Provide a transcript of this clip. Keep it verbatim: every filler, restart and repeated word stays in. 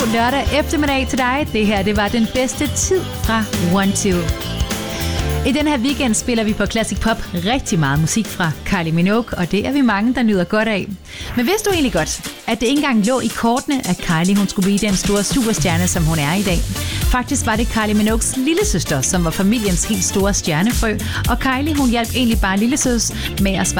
lørdag eftermiddag til dig. Det her, det var den bedste tid fra One Two. I den her weekend spiller vi på Classic Pop rigtig meget musik fra Kylie Minogue, og det er vi mange, der nyder godt af. Men vidste du egentlig godt, at det ikke engang lå i kortene, at Kylie hun skulle blive den store superstjerne, som hun er i dag? Faktisk var det Kylie Minogues lillesøster, som var familiens helt store stjernefrø, og Kylie hun hjalp egentlig bare lillesøs med at